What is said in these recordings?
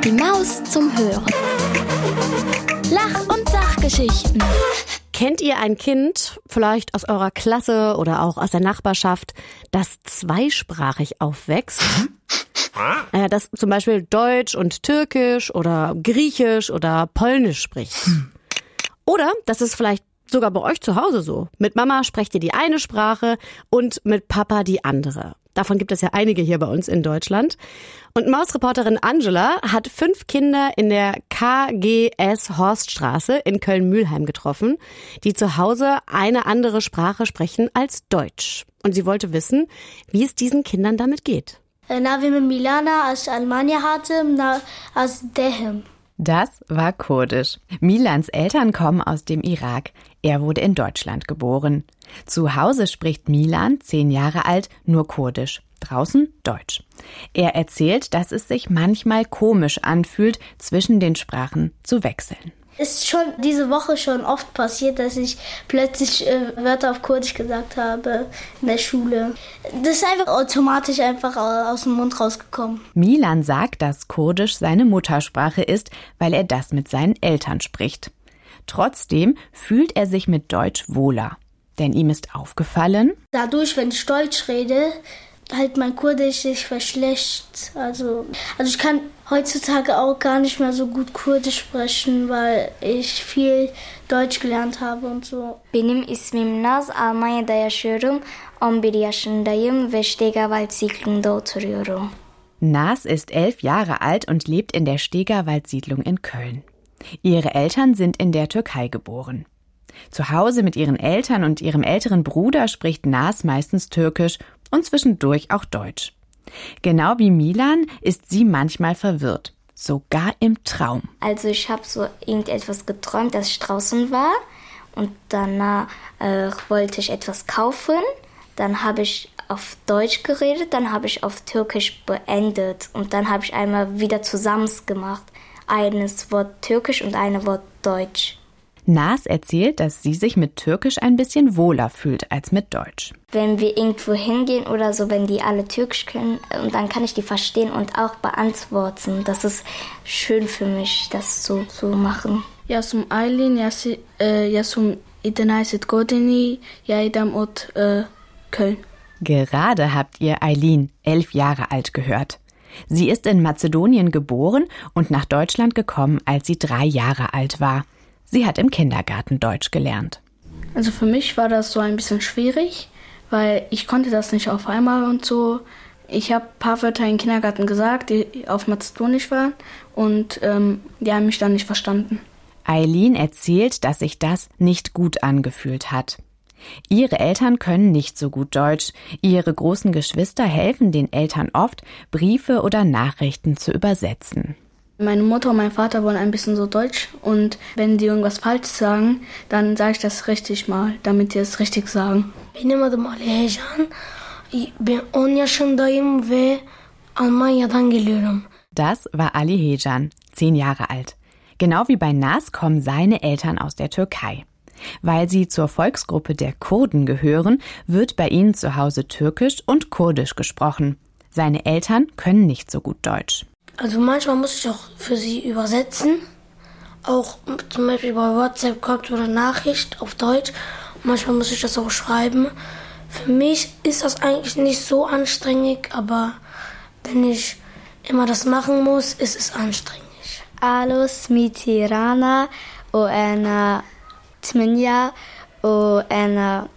Die Maus zum Hören. Lach- und Sachgeschichten. Kennt ihr ein Kind, vielleicht aus eurer Klasse oder auch aus der Nachbarschaft, das zweisprachig aufwächst? Das zum Beispiel Deutsch und Türkisch oder Griechisch oder Polnisch spricht. Oder das ist vielleicht sogar bei euch zu Hause so. Mit Mama sprecht ihr die eine Sprache und mit Papa die andere. Davon gibt es ja einige hier bei uns in Deutschland. Und Mausreporterin Angela hat 5 Kinder in der KGS Horststraße in Köln-Mühlheim getroffen, die zu Hause eine andere Sprache sprechen als Deutsch. Und sie wollte wissen, wie es diesen Kindern damit geht. Milana aus Almania hatte, aus Dehem. Das war Kurdisch. Milans Eltern kommen aus dem Irak. Er wurde in Deutschland geboren. Zu Hause spricht Milan, 10 Jahre alt, nur Kurdisch. Draußen Deutsch. Er erzählt, dass es sich manchmal komisch anfühlt, zwischen den Sprachen zu wechseln. Ist schon diese Woche schon oft passiert, dass ich plötzlich Wörter auf Kurdisch gesagt habe in der Schule. Das ist einfach automatisch aus dem Mund rausgekommen. Milan sagt, dass Kurdisch seine Muttersprache ist, weil er das mit seinen Eltern spricht. Trotzdem fühlt er sich mit Deutsch wohler. Denn ihm ist aufgefallen, dadurch, wenn ich Deutsch rede, halt mein Kurdisch sich verschlecht. Also ich kann heutzutage auch gar nicht mehr so gut Kurdisch sprechen, weil ich viel Deutsch gelernt habe und so. Benim ismim Naz, Almanya'da yaşıyorum. 11 yaşındayım ve Stegerwald-Siedlung'da oturuyorum. Naz ist 11 Jahre alt und lebt in der Stegerwald-Siedlung in Köln. Ihre Eltern sind in der Türkei geboren. Zu Hause mit ihren Eltern und ihrem älteren Bruder spricht Naz meistens Türkisch und zwischendurch auch Deutsch. Genau wie Milan ist sie manchmal verwirrt, sogar im Traum. Also ich habe so irgendetwas geträumt, dass ich draußen war und danach wollte ich etwas kaufen. Dann habe ich auf Deutsch geredet, dann habe ich auf Türkisch beendet und dann habe ich einmal wieder zusammen gemacht. Eines Wort Türkisch und ein Wort Deutsch. Naz erzählt, dass sie sich mit Türkisch ein bisschen wohler fühlt als mit Deutsch. Wenn wir irgendwo hingehen oder so, wenn die alle Türkisch können, und dann kann ich die verstehen und auch beantworten. Das ist schön für mich, das so zu machen. Yasum Aylin, Yasum Idenaisit Godini, Yaidam Ot Köln. Gerade habt ihr Aylin, 11 Jahre alt, gehört. Sie ist in Mazedonien geboren und nach Deutschland gekommen, als sie 3 Jahre alt war. Sie hat im Kindergarten Deutsch gelernt. Also für mich war das so ein bisschen schwierig, weil ich konnte das nicht auf einmal und so. Ich habe ein paar Wörter im Kindergarten gesagt, die auf Mazedonisch waren und die haben mich dann nicht verstanden. Aylin erzählt, dass sich das nicht gut angefühlt hat. Ihre Eltern können nicht so gut Deutsch. Ihre großen Geschwister helfen den Eltern oft, Briefe oder Nachrichten zu übersetzen. Meine Mutter und mein Vater wollen ein bisschen so Deutsch und wenn die irgendwas falsch sagen, dann sage ich das richtig mal, damit die es richtig sagen. Benim adım Ali Heyecan. Ben 10 yaşındayım ve Almanya'dan geliyorum. Das war Ali Heyecan, 10 Jahre alt. Genau wie bei Naz kommen seine Eltern aus der Türkei. Weil sie zur Volksgruppe der Kurden gehören, wird bei ihnen zu Hause Türkisch und Kurdisch gesprochen. Seine Eltern können nicht so gut Deutsch. Also manchmal muss ich auch für sie übersetzen. Auch zum Beispiel bei WhatsApp kommt so eine Nachricht auf Deutsch. Manchmal muss ich das auch schreiben. Für mich ist das eigentlich nicht so anstrengend, aber wenn ich immer das machen muss, ist es anstrengend. Alo smiti Rana o ana Tmenja o ana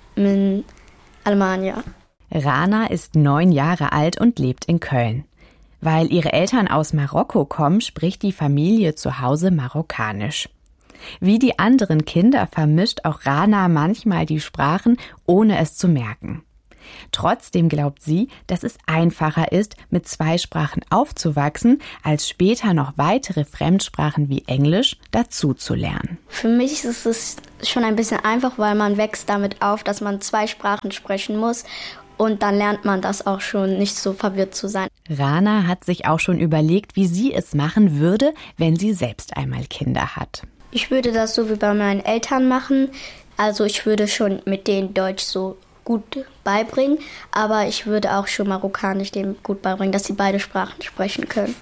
min Almania. Rana ist 9 Jahre alt und lebt in Köln. Weil ihre Eltern aus Marokko kommen, spricht die Familie zu Hause Marokkanisch. Wie die anderen Kinder vermischt auch Rana manchmal die Sprachen, ohne es zu merken. Trotzdem glaubt sie, dass es einfacher ist, mit 2 Sprachen aufzuwachsen, als später noch weitere Fremdsprachen wie Englisch dazu zu lernen. Für mich ist es schon ein bisschen einfach, weil man wächst damit auf, dass man 2 Sprachen sprechen muss. Und dann lernt man das auch schon, nicht so verwirrt zu sein. Rana hat sich auch schon überlegt, wie sie es machen würde, wenn sie selbst einmal Kinder hat. Ich würde das so wie bei meinen Eltern machen. Also ich würde schon mit denen Deutsch so gut beibringen, aber ich würde auch schon Marokkanisch denen gut beibringen, dass sie beide Sprachen sprechen können.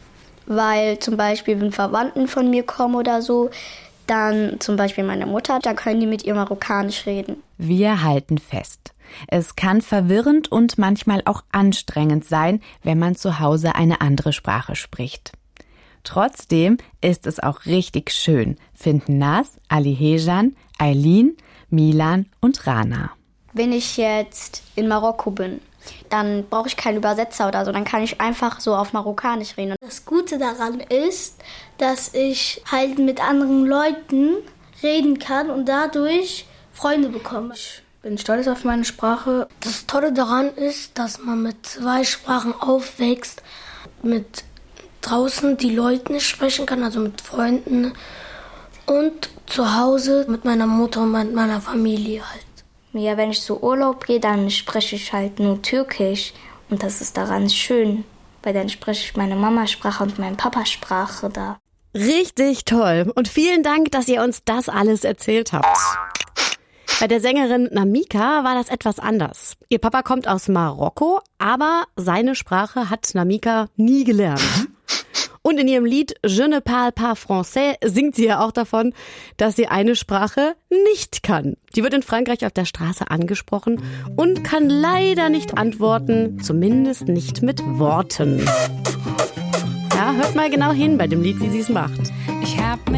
weil zum Beispiel, wenn Verwandten von mir kommen oder so, dann zum Beispiel meine Mutter, da können die mit ihr Marokkanisch reden. Wir halten fest. Es kann verwirrend und manchmal auch anstrengend sein, wenn man zu Hause eine andere Sprache spricht. Trotzdem ist es auch richtig schön, finden Naz, Alihejan, Aylin, Milan und Rana. Wenn ich jetzt in Marokko bin, dann brauche ich keinen Übersetzer oder so, dann kann ich einfach so auf Marokkanisch reden. Das Gute daran ist, dass ich halt mit anderen Leuten reden kann und dadurch Freunde bekomme. Ich bin stolz auf meine Sprache. Das Tolle daran ist, dass man mit 2 Sprachen aufwächst, mit draußen die Leute nicht sprechen kann, also mit Freunden und zu Hause mit meiner Mutter und mit meiner Familie halt. Ja, wenn ich so Urlaub gehe, dann spreche ich halt nur Türkisch und das ist daran schön, weil dann spreche ich meine Mamasprache und meine Papasprache da. Richtig toll und vielen Dank, dass ihr uns das alles erzählt habt. Bei der Sängerin Namika war das etwas anders. Ihr Papa kommt aus Marokko, aber seine Sprache hat Namika nie gelernt. Und in ihrem Lied Je ne parle pas français singt sie ja auch davon, dass sie eine Sprache nicht kann. Die wird in Frankreich auf der Straße angesprochen und kann leider nicht antworten, zumindest nicht mit Worten. Ja, hört mal genau hin bei dem Lied, wie sie es macht. Ich hab